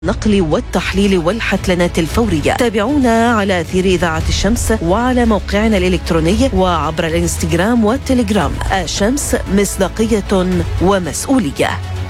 النقل والتحليل والحتلنات الفورية. تابعونا على أثير إذاعة الشمس وعلى موقعنا الإلكتروني وعبر الإنستغرام والتليجرام. الشمس، مصداقية ومسؤولية.